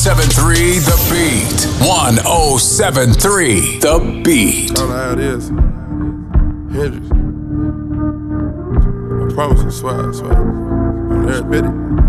1073 The Beat. 1073 The Beat. I don't know how it is. Hendrix. I promise, I swear. I'm there, Betty.